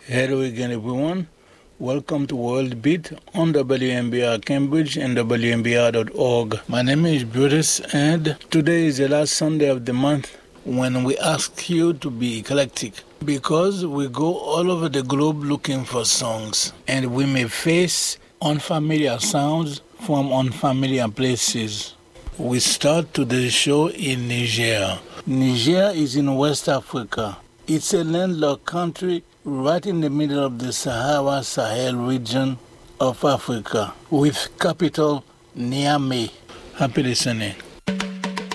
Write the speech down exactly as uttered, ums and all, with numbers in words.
Hello again, everyone. Welcome to World Beat on W M B R Cambridge and W M B R dot org. My name is Brutus, and today is the last Sunday of the month when we ask you to be eclectic, because we go all over the globe looking for songs, and we may face unfamiliar sounds from unfamiliar places. We start today's show in Niger. Niger is in West Africa. It's a landlocked country right in the middle of the Sahara-Sahel region of Africa, with capital Niamey. Happy listening.